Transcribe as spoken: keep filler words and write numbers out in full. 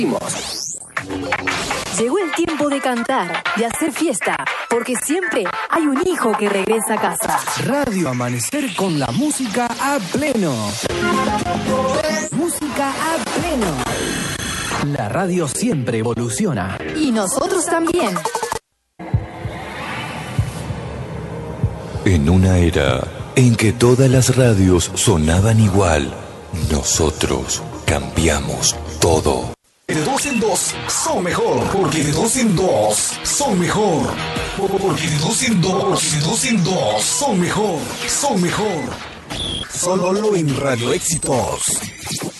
Llegó el tiempo de cantar, de hacer fiesta, porque siempre hay un hijo que regresa a casa. Radio Amanecer con la música a pleno. Música a pleno. La radio siempre evoluciona. Y nosotros también. En una era en que todas las radios sonaban igual, nosotros cambiamos todo. De dos en dos son mejor, porque de dos en dos son mejor. Porque de dos en dos, de dos en dos son mejor, son mejor. Solo en Radio Éxitos.